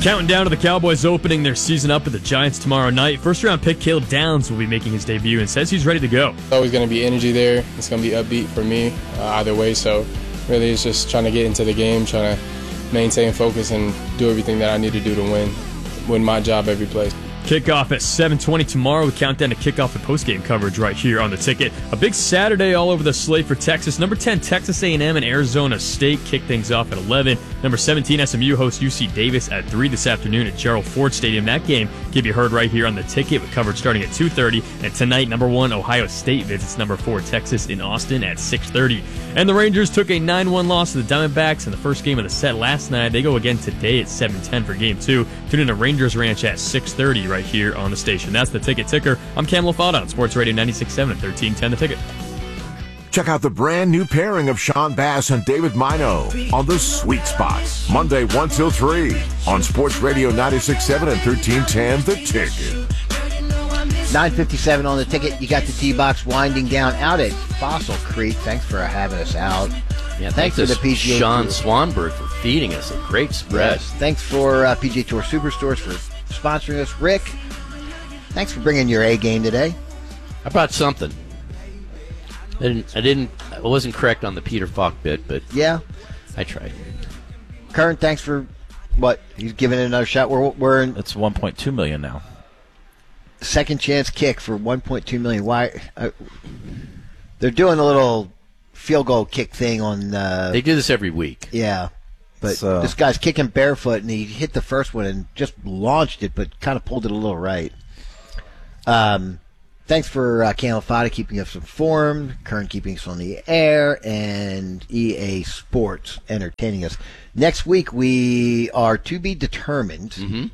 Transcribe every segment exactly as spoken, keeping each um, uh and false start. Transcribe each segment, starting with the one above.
Counting down to the Cowboys opening their season up with the Giants tomorrow night. First-round pick Caleb Downs will be making his debut and says he's ready to go. There's always going to be energy there. It's going to be upbeat for me uh, either way. So really it's just trying to get into the game, trying to maintain focus and do everything that I need to do to win, win my job every play. Kickoff at seven twenty tomorrow. We count down to kickoff and postgame coverage right here on the ticket. A big Saturday all over the slate for Texas. Number ten, Texas A and M and Arizona State kick things off at eleven. Number seventeen, S M U hosts U C Davis at three this afternoon at Gerald Ford Stadium. That game can be heard right here on the ticket with coverage starting at two thirty. And tonight, number one, Ohio State visits number four, Texas in Austin at six thirty. And the Rangers took a nine one loss to the Diamondbacks in the first game of the set last night. They go again today at seven ten for game two. Tune in to Rangers Ranch at six thirty right here on the station. That's the Ticket Ticker. I'm Cam LaFada on Sports Radio ninety-six point seven and thirteen ten The Ticket. Check out the brand new pairing of Sean Bass and David Mino on The Sweet Spot. Monday one till three on Sports Radio ninety-six point seven and thirteen ten The Ticket. nine fifty-seven on the ticket. You got the T-Box winding down out at Fossil Creek. Thanks for having us out. Yeah, thanks, thanks to the P G A Sean Tour. Swanberg for feeding us a great spread. Yes, thanks for uh, P G A Tour Superstores for sponsoring us. Rick, thanks for bringing your A game today. I brought something. I didn't. I didn't. I wasn't correct on the Peter Falk bit, but yeah, I tried. Kern, thanks for what he's giving it another shot. We're we're in. It's one point two million now. Second chance kick for one point two million. Why? Uh, they're doing a little field goal kick thing on. Uh, they do this every week. Yeah, but so. This guy's kicking barefoot, and he hit the first one and just launched it, but kind of pulled it a little right. Um, thanks for uh, Cam LaFada keeping us informed, Kern keeping us on the air, and E A Sports entertaining us. Next week we are to be determined. Mm-hmm.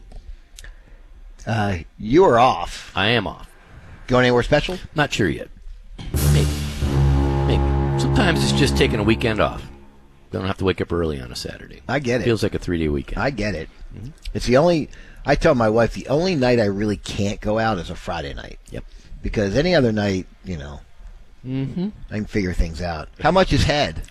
Uh, you are off. I am off. Going anywhere special? Not sure yet. Maybe. Maybe. Sometimes it's just taking a weekend off. Don't have to wake up early on a Saturday. I get it. Feels like a three-day weekend. I get it. Mm-hmm. It's the only, I tell my wife, the only night I really can't go out is a Friday night. Yep. Because any other night, you know, mm-hmm. I can figure things out. How much is head?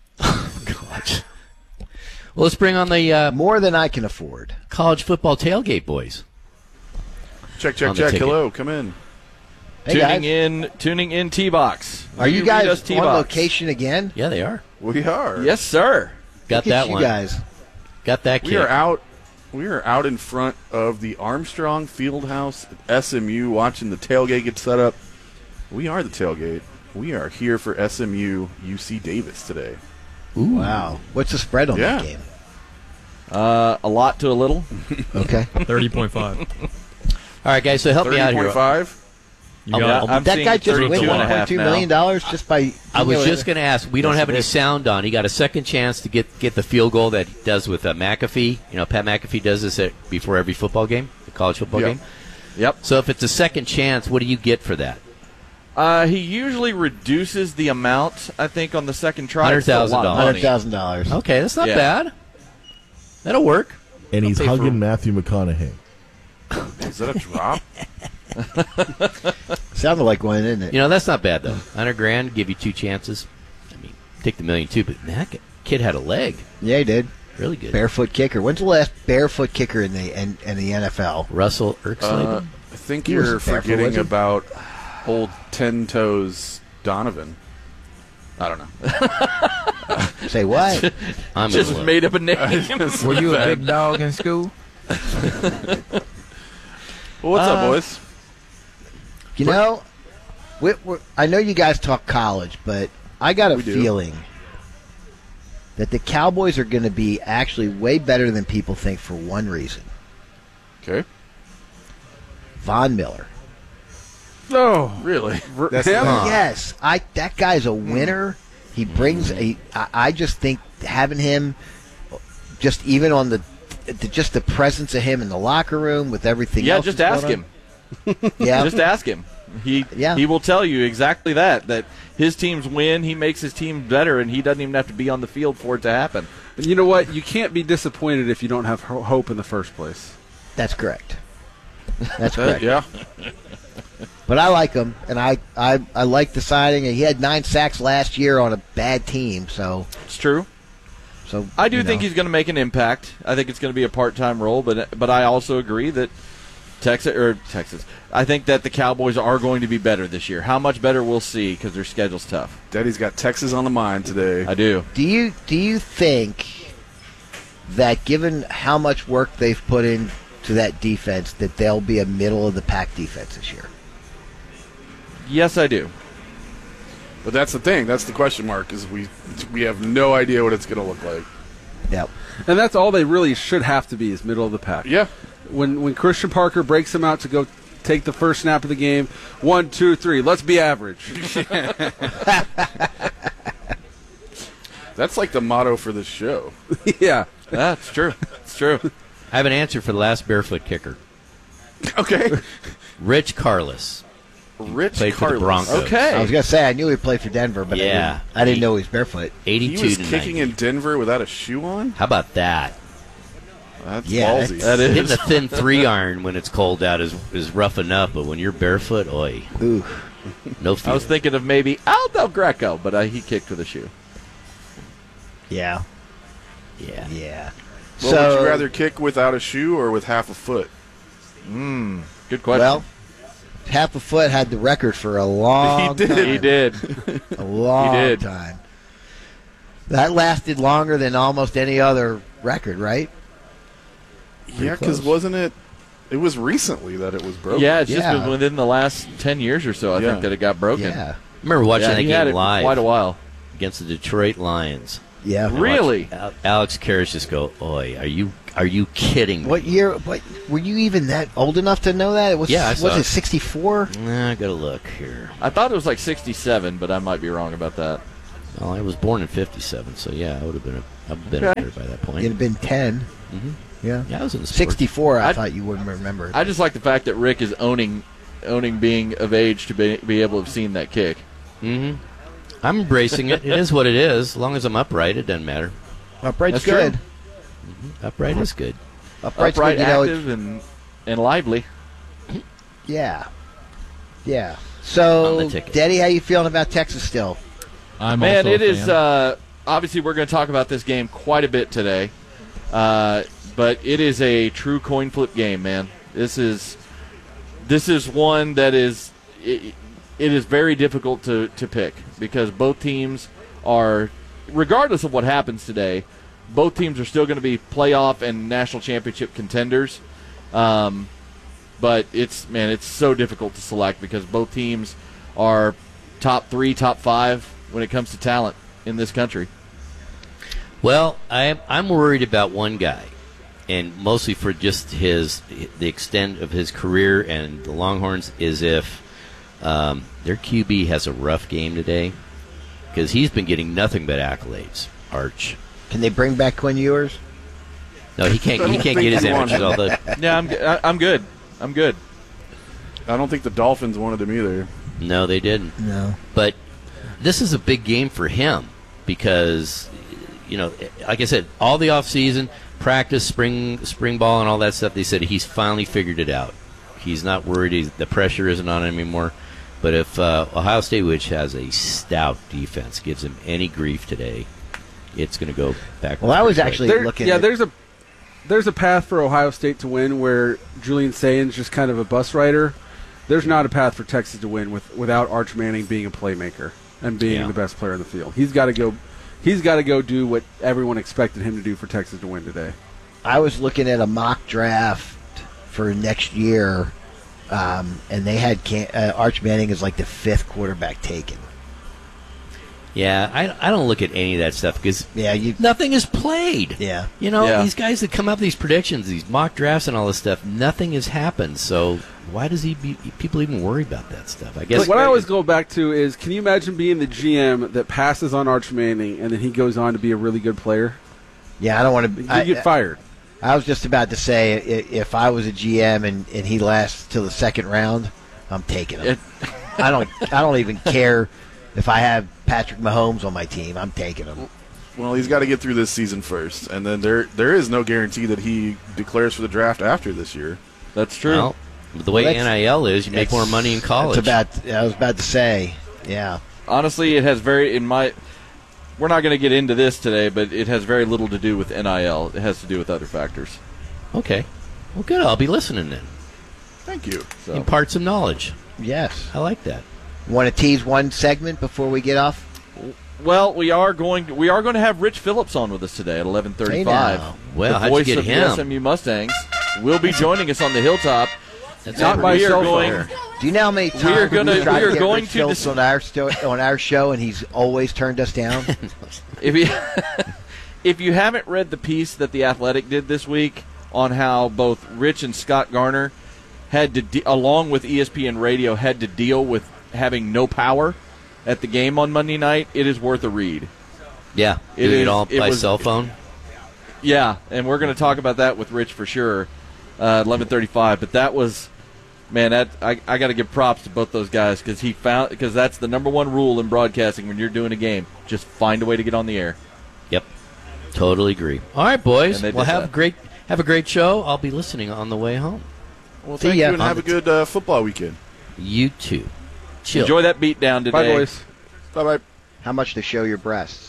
God. Well, let's bring on the... Uh, More than I can afford. College football tailgate boys. Check, check, check. Hello, come in. Hey tuning guys. in, tuning in T-Box. Are you, you guys on location again? Yeah, they are. We are. Yes, sir. Got Look that at one. You guys. Got that. We kick. are out. We are out in front of the Armstrong Fieldhouse at S M U, watching the tailgate get set up. We are the tailgate. We are here for S M U U C Davis today. Ooh. Wow. What's the spread on yeah. that game? Uh, a lot to a little. Okay. thirty point five. All right, guys, so help me out here. thirty point five? You got I'm that guy just win one one point two million dollars just by... I was just going to ask. We don't yes, have any is. sound on. He got a second chance to get, get the field goal that he does with uh, McAfee. You know, Pat McAfee does this at, before every football game, the college football Yep. game. Yep. So if it's a second chance, what do you get for that? Uh, he usually reduces the amount, I think, on the second try. one hundred thousand dollars. one hundred thousand dollars. Okay, that's not Yeah. bad. That'll work. And he's I'll pay hugging for- Matthew McConaughey. Is that a drop? Sounded like one, didn't it? You know, that's not bad, though. one hundred grand, give you two chances. I mean, take the million, too, but that kid had a leg. Yeah, he did. Really good. Barefoot kicker. When's the last barefoot kicker in the in, in the N F L? Russell Erxleben? Uh, I think He you're wasn't barefoot, forgetting was he? about old Ten Toes Donovan. I don't know. Say what? I'm Just in love. made up a name. Were you a big dog in school? Well, what's Uh, up, boys? You know, we, we're, I know you guys talk college, but I got a We do. feeling that the Cowboys are going to be actually way better than people think for one reason. Okay. Von Miller. Oh, really? That's him? Huh. Yes, I. That guy's a winner. He brings a. I, I just think having him, just even on the, the, just the presence of him in the locker room with everything. Yeah, else just that's ask going him. on. Yeah, Just ask him. He Yeah. he will tell you exactly that. That his teams win. He makes his team better, and he doesn't even have to be on the field for it to happen. And you know what? You can't be disappointed if you don't have ho- hope in the first place. that's correct. That's Uh, correct. yeah. But I like him, and I, I, I like the signing. He had nine sacks last year on a bad team, so It's true. So I do you think know. he's going to make an impact. I think it's going to be a part-time role, but but I also agree that Texas or Texas. I think that the Cowboys are going to be better this year. How much better we'll see because their schedule's tough. Daddy's got Texas on the mind today. I do. Do you do you think that given how much work they've put into that defense, that they'll be a middle of the pack defense this year? Yes, I do. But that's the thing. That's the question mark. Is we we have no idea what it's going to look like. Yep. And that's all they really should have to be is middle of the pack. Yeah. When when Christian Parker breaks him out to go take the first snap of the game, one, two, three, let's be average. That's like the motto for this show. Yeah. That's true. It's true. I have an answer for the last barefoot kicker. Okay. Rich Carlos. Rich Played for the Carlos. Broncos. Okay. I was gonna say I knew he played for Denver, but Yeah. I, didn't, I didn't know he was barefoot. He eighty-two was to kicking ninety. in Denver without a shoe on? How about that? That's Yeah, ballsy. That Hitting is. a thin three iron when it's cold out is is rough enough, but when you're barefoot, oi, Ooh. no I feeling. was thinking of maybe Aldo Greco, but I, he kicked with a shoe. Yeah. Yeah. Yeah. Well, so, would you rather kick without a shoe or with half a foot? Good question. well, half a foot had the record for a long He did. time. he did. A long He did. time. That lasted longer than almost any other record, right? Yeah, because close. wasn't it? It was recently that it was broken. Yeah, it's just Yeah. been within the last ten years or so. I Yeah. think that it got broken. Yeah. I remember watching Yeah, that he had game it for live quite a while. against the Detroit Lions. Yeah. I Really? watched Al- Alex Karras just go, oi, are you are you kidding me? What year? What were you even that old enough to know that? It was Yeah, I was saw it it. sixty-four? Nah, I gotta look here. I thought it was like sixty-seven, but I might be wrong about that. Well, I was born in fifty-seven, so yeah, I would have been a, I've been Okay. there by that point. It'd have been ten. Mhm. Yeah. Yeah, I was in the sports. sixty-four. I I- thought you wouldn't remember. I just like the fact that Rick is owning owning being of age to be, be able to have seen that kick. Mm-hmm. I'm embracing it. It is what it is. As long as I'm upright, it doesn't matter. Upright's That's good. true. Upright is good. Upright's Upright, good. You know, active, and and lively. yeah. Yeah. On So, the ticket. Daddy, how you feeling about Texas still? I'm Man, also it a is. fan. Uh, obviously, we're going to talk about this game quite a bit today, uh, but it is a true coin flip game, man. This is this is one that is it, it is very difficult to to pick because both teams are, regardless of what happens today, both teams are still going to be playoff and national championship contenders. Um, but it's man, it's so difficult to select because both teams are top three, top five when it comes to talent in this country. Well, I'm I'm worried about one guy, and mostly for just his the extent of his career and the Longhorns is if um, their Q B has a rough game today because he's been getting nothing but accolades. Arch. Can they bring back Quinn Ewers? No, he can't. I He don't can't think get his he wants amateurs. Although Yeah, I'm I, I'm good. I'm good. I don't think the Dolphins wanted him either. no, they didn't. No. But this is a big game for him because, you know, like I said, all the off season practice, spring spring ball, and all that stuff. They said he's finally figured it out. He's not worried. He's, the pressure isn't on him anymore. But if uh, Ohio State, which has a stout defense, gives him any grief today, it's going to go back. Well, I was actually There- looking yeah, at there's a there's a path for Ohio State to win where Julian Sayan's just kind of a bus rider. There's not a path for Texas to win with without Arch Manning being a playmaker and being Yeah. the best player in the field. He's got to go. He's got to go do what everyone expected him to do for Texas to win today. I was looking at a mock draft for next year, um, and they had Can- uh, Arch Manning as like the fifth quarterback taken. Yeah, I, I don't look at any of that stuff because Yeah, you. nothing is played. Yeah. You know, Yeah. these guys that come up with these predictions, these mock drafts and all this stuff, nothing has happened. So why does he be, people even worry about that stuff? I guess But what I always go back to is, can you imagine being the G M that passes on Arch Manning and then he goes on to be a really good player? Yeah, I don't want to. You get fired. I was just about to say, i- if I was a G M and, and he lasts till the second round, I'm taking him. It, I don't. I don't even care if I have Patrick Mahomes on my team. I'm taking him. Well, he's got to get through this season first, and then there there is no guarantee that he declares for the draft after this year. that's true. Well, the way Well, that's- N I L is, you make more It's- money in college. It's about. I was about to say. Yeah. Honestly, it has very in my we're not going to get into this today, but it has very little to do with N I L. It has to do with other factors. Okay. Well, good. I'll be listening then. Thank you. So. Impart some knowledge. Yes. I like that. Want to tease one segment before we get off? Well, we are going to, we are going to have Rich Phillips on with us today at eleven thirty-five. Hey now. Well, the how'd voice you get of him? the S M U Mustangs will be joining us on the Hilltop. That's Not a by pretty cell going. phone. Do you know how many times We are gonna- we tried we are to get going Rich to Phillips dis- on our sto- on our show, and he's always turned us down? If you if you haven't read the piece that the Athletic did this week on how both Rich and Scott Garner had to, de- along with E S P N Radio, had to deal with having no power at the game on Monday night, it is worth a read. Yeah. It Doing it is- all it by was- cell phone. Yeah, and we're going to talk about that with Rich for sure, uh, eleven thirty-five. But that was, man, that I, I got to give props to both those guys because he found because that's the number one rule in broadcasting when you're doing a game: just find a way to get on the air. Yep. Totally agree. All right, boys. And they Well, did have that. great have a great show. I'll be listening on the way home. Well, See thank ya. you, and have a good uh, football weekend. You too. Chill. Enjoy that beat down today. Bye, boys. Bye-bye. How much to show your breasts?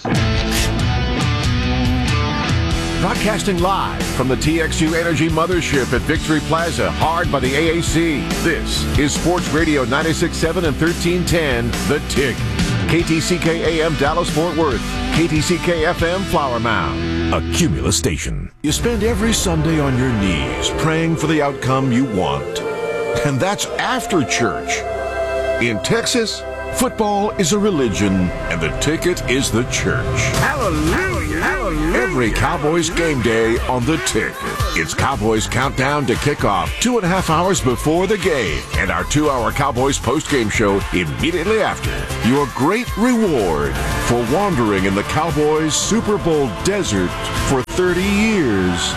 Broadcasting live from the T X U Energy Mothership at Victory Plaza, hard by the A A C. This is Sports Radio ninety-six point seven and thirteen ten, The Tick. K T C K A M Dallas-Fort Worth. K T C K F M Flower Mound. A Cumulus station. You spend every Sunday on your knees praying for the outcome you want. And that's after church. In Texas, football is a religion, and the ticket is the church. Hallelujah! Hallelujah! Every Cowboys game day on the ticket. It's Cowboys Countdown to Kickoff, two and a half hours before the game, and our two-hour Cowboys post-game show immediately after. Your great reward for wandering in the Cowboys Super Bowl desert for thirty years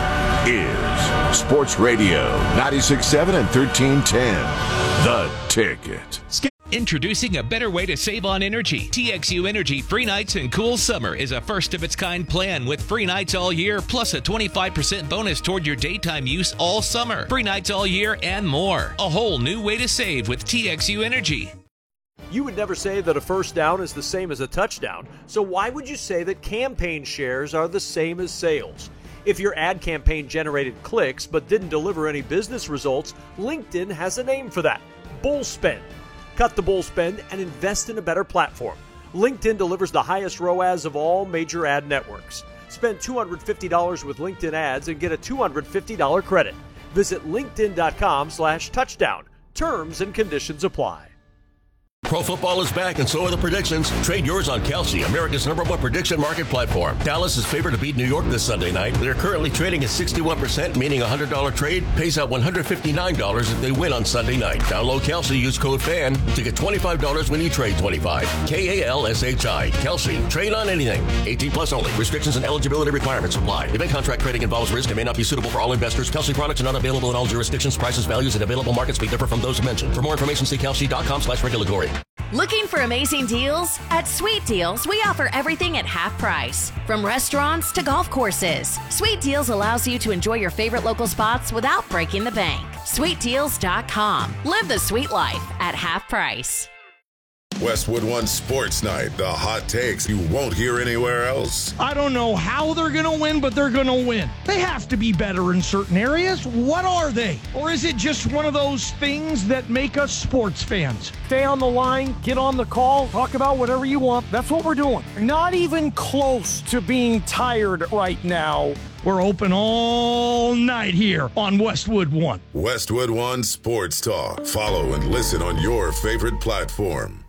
is Sports Radio ninety-six point seven and thirteen ten. The Ticket. Introducing a better way to save on energy. T X U Energy Free Nights and Cool Summer is a first-of-its-kind plan with free nights all year, plus a twenty-five percent bonus toward your daytime use all summer. Free nights all year and more. A whole new way to save with T X U Energy. You would never say that a first down is the same as a touchdown, so why would you say that campaign shares are the same as sales? If your ad campaign generated clicks but didn't deliver any business results, LinkedIn has a name for that: bull spend. Cut the bull spend and invest in a better platform. LinkedIn delivers the highest R O A S of all major ad networks. Spend two hundred fifty dollars with LinkedIn ads and get a two hundred fifty dollars credit. Visit linkedin.com slash touchdown. Terms and conditions apply. Pro football is back, and so are the predictions. Trade yours on Kelsey, America's number one prediction market platform. Dallas is favored to beat New York this Sunday night. They're currently trading at sixty-one percent, meaning a one hundred dollars trade pays out one hundred fifty-nine dollars if they win on Sunday night. Download Kelsey, use code FAN to get twenty-five dollars when you trade twenty-five dollars. K A L S H I. Kelsey. Trade on anything. eighteen plus only. Restrictions and eligibility requirements apply. Event contract trading involves risk and may not be suitable for all investors. Kelsey products are not available in all jurisdictions. Prices, values, and available markets may differ from those mentioned. For more information, see kelsey.com slash regulatory. Looking for amazing deals? At Sweet Deals, we offer everything at half price. From restaurants to golf courses, Sweet Deals allows you to enjoy your favorite local spots without breaking the bank. sweet deals dot com. Live the sweet life at half price. Westwood One Sports Night, the hot takes you won't hear anywhere else. I don't know how they're going to win, but they're going to win. They have to be better in certain areas. What are they? Or is it just one of those things that make us sports fans? Stay on the line, get on the call, talk about whatever you want. That's what we're doing. Not even close to being tired right now. We're open all night here on Westwood One. Westwood One Sports Talk. Follow and listen on your favorite platform.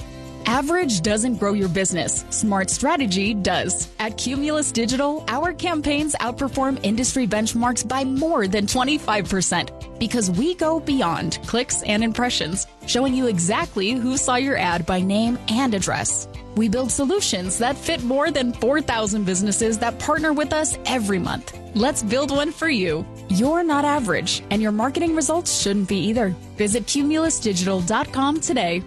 Average doesn't grow your business. Smart strategy does. At Cumulus Digital, our campaigns outperform industry benchmarks by more than twenty-five percent because we go beyond clicks and impressions, showing you exactly who saw your ad by name and address. We build solutions that fit more than four thousand businesses that partner with us every month. Let's build one for you. You're not average, and your marketing results shouldn't be either. Visit cumulus digital dot com today.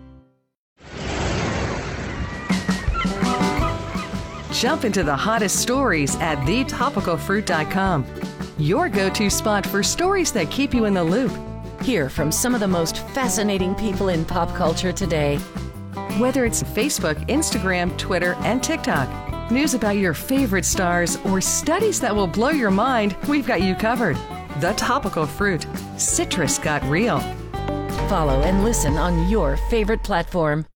Jump into the hottest stories at the topical fruit dot com. Your go-to spot for stories that keep you in the loop. Hear from some of the most fascinating people in pop culture today. Whether it's Facebook, Instagram, Twitter, and TikTok, news about your favorite stars, or studies that will blow your mind, we've got you covered. The Topical Fruit. Citrus got real. Follow and listen on your favorite platform.